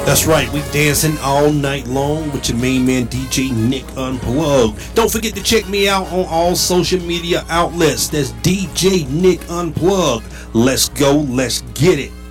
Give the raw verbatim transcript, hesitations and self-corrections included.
That's right, we dancing all night long with your main man D J Nick Unplugged. Don't forget to check me out on all social media outlets. That's D J Nick Unplugged. Let's go, let's get it.